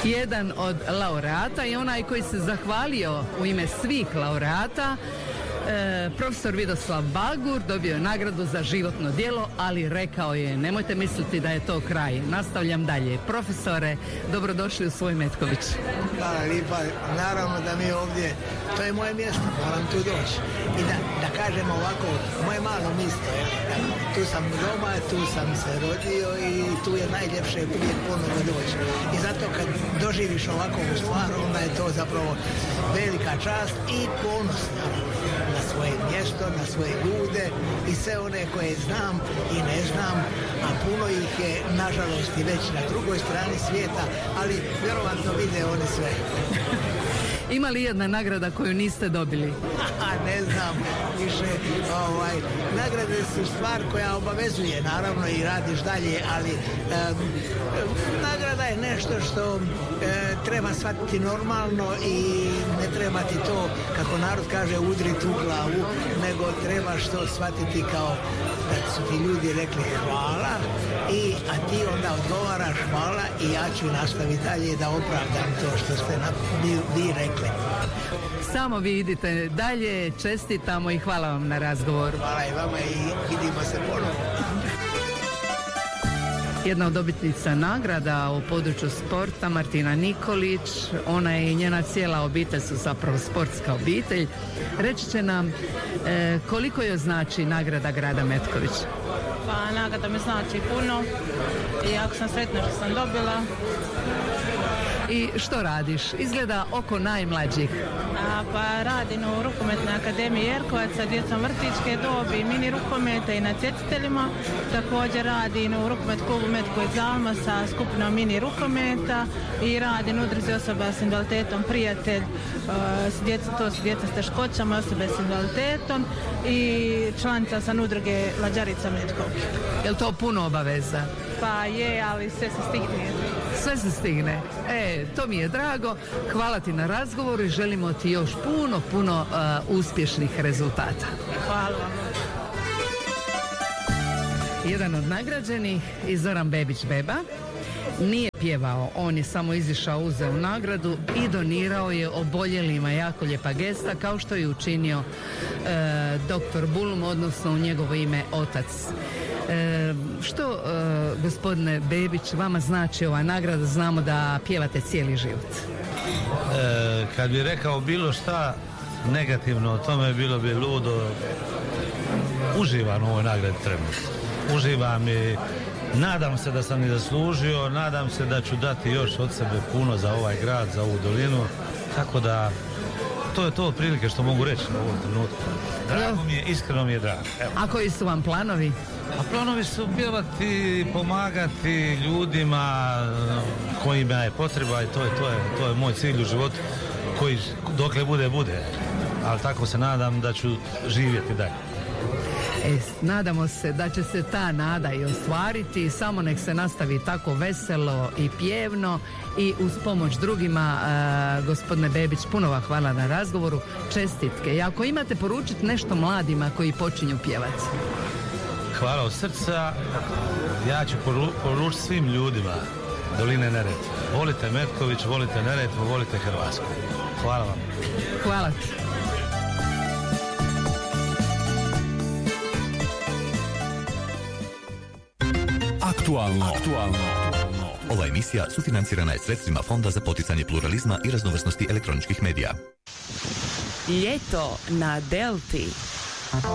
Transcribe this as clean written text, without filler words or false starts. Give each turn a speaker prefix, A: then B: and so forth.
A: jedan od laureata i onaj koji se zahvalio u ime svih laureata, profesor Vidoslav Bagur, dobio je nagradu za životno djelo, ali rekao je, nemojte misliti da je to kraj. Nastavljam dalje. Profesore, dobrodošli u svoj Metković.
B: Hvala lijepa. Naravno da mi ovdje, to je moje mjesto, moram tu doći. I da kažem ovako, moje malo mjesto, tu sam doma, tu sam se rodio i tu je najljepše uvijek ponovno doći. I zato kad doživiš ovakvu stvar, onda je to zapravo velika čast i ponos na svoje mjesto, na svoje ljude i sve one koje znam i ne znam, a puno ih je nažalost i već na drugoj strani svijeta, ali vjerovatno vide oni sve.
A: Ima li jedna nagrada koju niste dobili?
B: Ne znam, više nagrade su stvar koja obavezuje, naravno, i radiš dalje, ali nagrada je nešto što treba shvatiti normalno i ne treba ti to, kako narod kaže, udriti u glavu, nego trebaš to shvatiti kao da su ti ljudi rekli hvala, a ti onda odgovaraš hvala i ja ću nastaviti dalje da opravdam to što ste vi rekli.
A: Samo vi idite dalje, čestitamo i hvala vam na razgovoru.
B: Hvala i vama i vidimo se ponovno.
A: Jedna od dobitnica nagrada u području sporta, Martina Nikolić, ona i njena cijela obitelj su zapravo sportska obitelj. Reći će nam koliko joj znači nagrada grada Metkovića?
C: Pa nagrada mi znači puno i jako sam sretna što sam dobila.
A: I što radiš? Izgleda oko najmlađih.
C: Pa radim u rukometnoj akademiji Jerkovac sa djecom vrtićke dobi, mini rukometa i natjecateljima. Također radim u rukomet klubu Metković Zalma sa skupinom mini rukometa i radim u udruzi osoba s invaliditetom Prijatelj. To su djeca s teškoćama, osobe s invaliditetom i članica sam udruge Lađarica Metković.
A: Je li to puno obaveza?
C: Pa je, ali sve se stigne.
A: Sve se stigne. To mi je drago. Hvala ti na razgovoru i želimo ti još puno uspješnih rezultata.
C: Hvala vam.
A: Jedan od nagrađenih je Zoran Bebić Beba. Nije pjevao, on je samo izišao, uzeo nagradu i donirao je oboljelima. Jako lijepa gesta, kao što je učinio doktor Bulum, odnosno u njegovo ime otac. Što, gospodine Bebić, vama znači ova nagrada? Znamo da pjevate cijeli život.
D: Kad bi rekao bilo šta negativno o tome, bilo bi ludo. Uživam u ovoj nagradi trenutno. Uživam i nadam se da sam i zaslužio, nadam se da ću dati još od sebe puno za ovaj grad, za ovu dolinu, tako da to je to otprilike što mogu reći u ovom trenutku. Drago mi je, iskreno mi je drago. Evo.
A: A koji su vam planovi?
D: A planovi su pjevati, pomagati ljudima kojima je potreba i to je moj cilj u životu koji dokle bude. Ali tako se nadam da ću živjeti dalje.
A: Nadamo se da će se ta nada i ostvariti, samo nek se nastavi tako veselo i pjevno i uz pomoć drugima. Gospodine Bebić, puno vam hvala na razgovoru, čestitke. I ako imate poručiti nešto mladima koji počinju pjevati?
D: Hvala od srca. Ja ću poručiti svim ljudima doline Neretve. Volite Metković, volite Neretvu, volite Hrvatsku. Hvala vam.
A: Hvala ti.
E: Aktualno. Ova emisija sufinancirana je sredstvima Fonda za poticanje pluralizma i raznovrsnosti elektroničkih medija.
A: Ljeto na Delti.